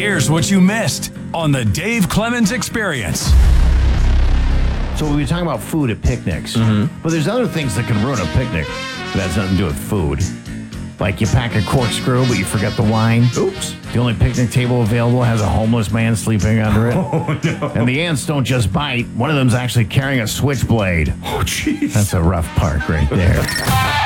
Here's what you missed on the Dave Clemens Experience. So we were talking about food at picnics, but there's other things that can ruin a picnic that has nothing to do with food. Like you pack a corkscrew, but you forget the wine. Oops. The only picnic table available has a homeless man sleeping under it. Oh, no. And the ants don't just bite. One of them's actually carrying a switchblade. Oh, jeez. That's a rough park right there.